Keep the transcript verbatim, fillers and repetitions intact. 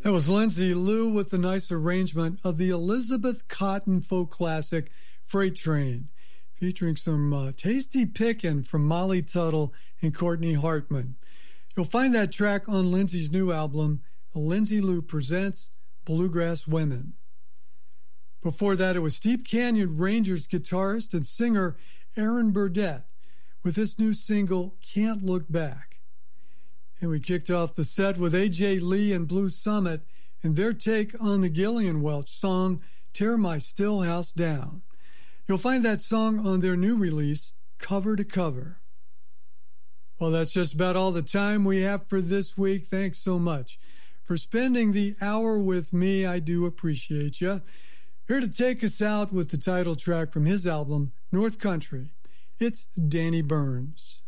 That was Lindsay Lou with the nice arrangement of the Elizabeth Cotten folk classic Freight Train, featuring some uh, tasty pickin' from Molly Tuttle and Courtney Hartman. You'll find that track on Lindsay's new album, Lindsay Lou Presents Bluegrass Women. Before that, it was Steep Canyon Rangers guitarist and singer Aaron Burdett with his new single, Can't Look Back. And we kicked off the set with A J Lee and Blue Summit and their take on the Gillian Welch song, Tear My Still House Down. You'll find that song on their new release, Cover to Cover. Well, that's just about all the time we have for this week. Thanks so much for spending the hour with me. I do appreciate you. Here to take us out with the title track from his album, North Country. It's Danny Burns.